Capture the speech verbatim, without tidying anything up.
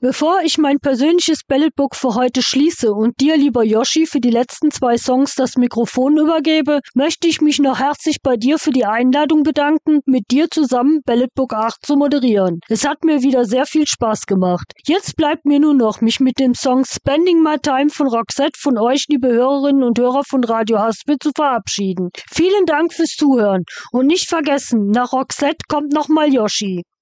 Bevor ich mein persönliches Balletbook für heute schließe und dir, lieber Yoshi, für die letzten zwei Songs das Mikrofon übergebe, möchte ich mich noch herzlich bei dir für die Einladung bedanken, mit dir zusammen Balletbook acht zu moderieren. Es hat mir wieder sehr viel Spaß gemacht. Jetzt bleibt mir nur noch, mich mit dem Song Spending My Time von Roxette von euch, liebe Hörerinnen und Hörer von Radio Haspel, zu verabschieden. Vielen Dank fürs Zuhören und nicht vergessen, nach Roxette kommt nochmal Yoshi.